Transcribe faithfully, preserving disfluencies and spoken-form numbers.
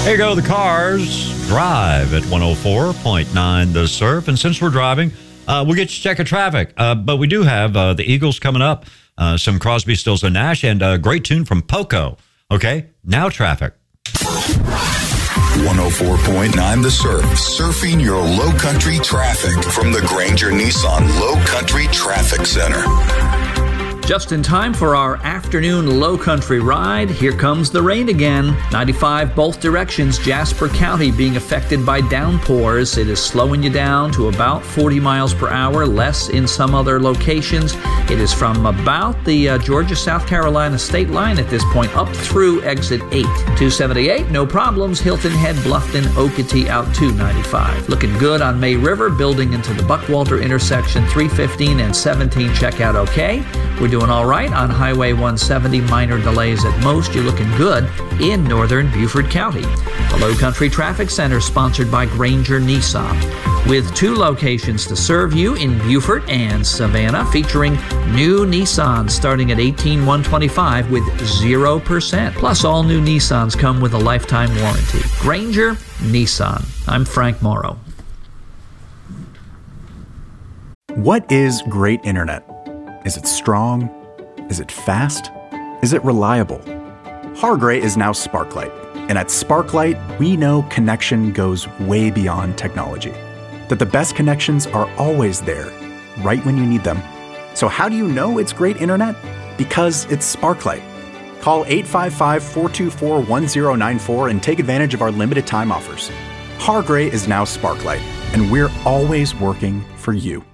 There you go, the Cars drive at one oh four point nine The Surf. And since we're driving, uh, we'll get you to check of traffic. Uh, but we do have uh, the Eagles coming up, uh, some Crosby, Stills, and Nash, and a great tune from Poco. Okay, now traffic. one oh four point nine The Surf, surfing your low country traffic from the Granger Nissan Low Country Traffic Center. Just in time for our afternoon low country ride. Here comes the rain again. ninety-five both directions, Jasper County being affected by downpours. It is slowing you down to about forty miles per hour, less in some other locations. It is from about the uh, Georgia-South Carolina state line at this point up through exit eight. two seventy-eight, no problems. Hilton Head, Bluffton, Okatee out to ninety-five. Looking good on May River, building into the Buckwalter intersection. three fifteen and seventeen check out okay. We're doing all right on Highway one seventy, minor delays at most. You're looking good in northern Beaufort County. The Low Country Traffic Center sponsored by Granger Nissan, with two locations to serve you in Beaufort and Savannah, featuring new Nissans starting at eighteen thousand one hundred twenty-five dollars with zero percent. Plus, all new Nissans come with a lifetime warranty. Granger Nissan. I'm Frank Morrow. What is great internet? Is it strong? Is it fast? Is it reliable? Hargray is now Sparklight. And at Sparklight, we know connection goes way beyond technology. That the best connections are always there, right when you need them. So how do you know it's great internet? Because it's Sparklight. Call eight five five, four two four, one zero nine four and take advantage of our limited time offers. Hargray is now Sparklight, and we're always working for you.